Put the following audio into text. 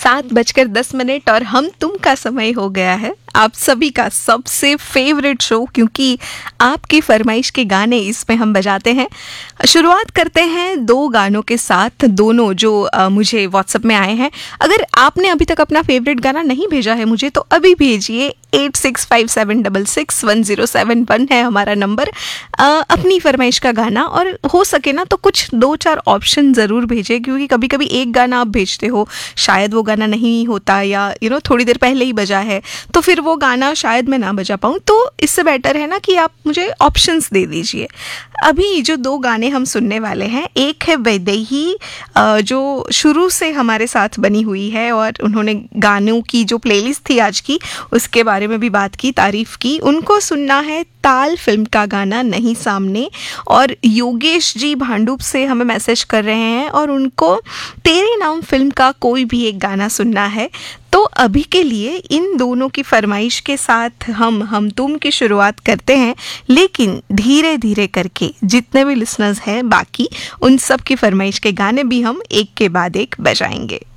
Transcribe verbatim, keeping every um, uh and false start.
सात बजकर दस मिनट और हम तुम का समय हो गया है आप सभी का सबसे फेवरेट शो, क्योंकि आपकी फरमाइश के गाने इसमें हम बजाते हैं। शुरुआत करते हैं दो गानों के साथ, दोनों जो आ, मुझे व्हाट्सएप में आए हैं। अगर आपने अभी तक अपना फेवरेट गाना नहीं भेजा है मुझे, तो अभी भेजिए। Eight six five seven double six one zero seven one है हमारा नंबर। आ, अपनी फरमाइश का गाना, और हो सके ना तो कुछ दो चार ऑप्शन ज़रूर भेजें, क्योंकि कभी कभी एक गाना आप भेजते हो, शायद वो गाना नहीं होता, या यू नो थोड़ी देर पहले ही बजा है, तो फिर वो गाना शायद मैं ना बजा पाऊँ। तो इससे बेटर है ना कि आप मुझे ऑप्शंस दे दीजिए। अभी जो दो गाने हम सुनने वाले हैं, एक है वैदेही जो शुरू से हमारे साथ बनी हुई है, और उन्होंने गानों की जो प्लेलिस्ट थी आज की उसके बारे में भी बात की, तारीफ की। उनको सुनना है ताल फिल्म का गाना नहीं सामने। और योगेश जी भांडुप से हमें मैसेज कर रहे हैं और उनको तेरे नाम फिल्म का कोई भी एक गाना सुनना है। तो अभी के लिए इन दोनों की फरमाइश के साथ हम हम तुम की शुरुआत करते हैं, लेकिन धीरे धीरे करके जितने भी लिसनर्स हैं बाकी, उन सब की फरमाइश के गाने भी हम एक के बाद एक बजाएंगे।